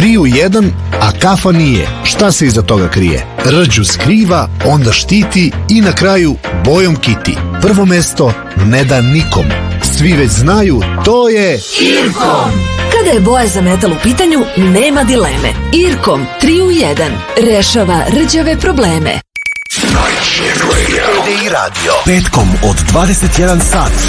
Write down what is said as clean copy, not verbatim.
3 u 1, a kafa nije. Šta se iza toga krije? Rđu skriva, onda štiti i na kraju bojom kiti. Prvo mesto ne da nikom. Svi već znaju, to je Irkom. Kada je boja za metal u pitanju, nema dileme. Irkom 3 u 1 rešava rđave probleme. Petkom od 21 sat